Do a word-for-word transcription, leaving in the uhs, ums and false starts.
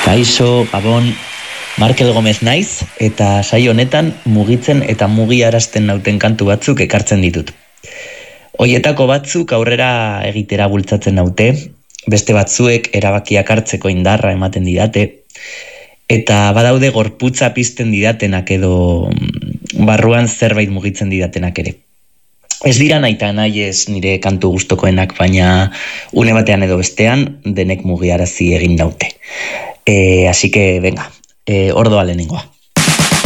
Kaixo, Gabon, Markel Gomez naiz, eta saio honetan mugitzen eta mugiarazten nauten kantu batzuk ekartzen ditut. Hoietako batzuk aurrera egitera bultzatzen naute, beste batzuek erabakiak hartzeko indarra ematen didate, eta badaude gorputza pizten didatenak edo barruan zerbait mugitzen didatenak ere. Ez dira naita nahi ez nire kantu gustokoenak, baina une batean edo bestean denek mugiarazi egin daute. E, así que, venga, e, ordoa lehenengoa.